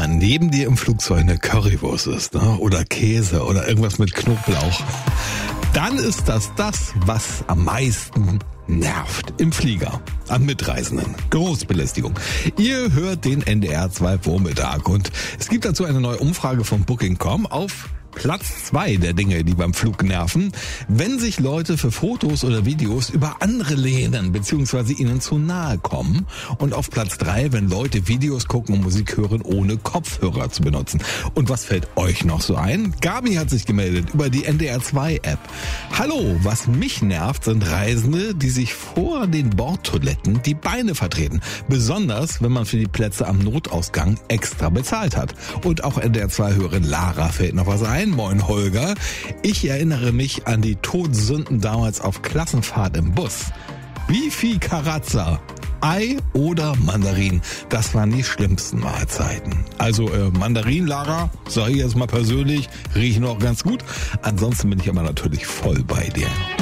mal neben dir im Flugzeug eine Currywurst ist, ne? Oder Käse oder irgendwas mit Knoblauch, dann ist das, was am meisten nervt im Flieger an Mitreisenden. Großbelästigung. Ihr hört den NDR 2 Vormittag und es gibt dazu eine neue Umfrage von Booking.com auf Platz 2 der Dinge, die beim Flug nerven, wenn sich Leute für Fotos oder Videos über andere lehnen bzw. ihnen zu nahe kommen. Und auf Platz 3, wenn Leute Videos gucken und Musik hören, ohne Kopfhörer zu benutzen. Und was fällt euch noch so ein? Gabi hat sich gemeldet über die NDR 2 App. Hallo, was mich nervt, sind Reisende, die sich vor den Bordtoiletten die Beine vertreten. Besonders, wenn man für die Plätze am Notausgang extra bezahlt hat. Und auch NDR 2-Hörerin Lara fällt noch was ein. Moin Holger, ich erinnere mich an die Todsünden damals auf Klassenfahrt im Bus. Bifi Karazza, Ei oder Mandarin, das waren die schlimmsten Mahlzeiten. Also Mandarin, Lara, sag ich jetzt mal persönlich, riechen auch ganz gut. Ansonsten bin ich aber natürlich voll bei dir.